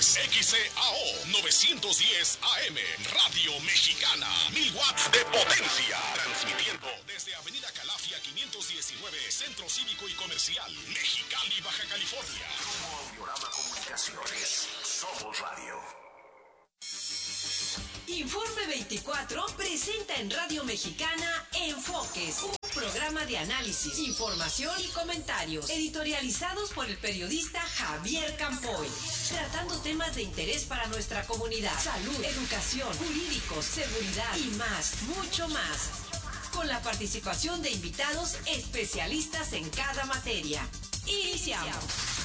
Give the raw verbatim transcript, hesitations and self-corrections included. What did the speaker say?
es X C A O novecientos diez A M, Radio Mexicana, mil watts de potencia. Transmitiendo desde Avenida Calafia quinientos diecinueve, Centro Cívico y Comercial, Mexicali, Baja California. Audiorama Comunicaciones, Somos Radio. Informe veinticuatro presenta en Radio Mexicana Enfoques, un programa de análisis, información y comentarios, editorializados por el periodista Javier Campoy, tratando temas de interés para nuestra comunidad, salud, educación, jurídicos, seguridad y más, mucho más, con la participación de invitados especialistas en cada materia. Iniciamos.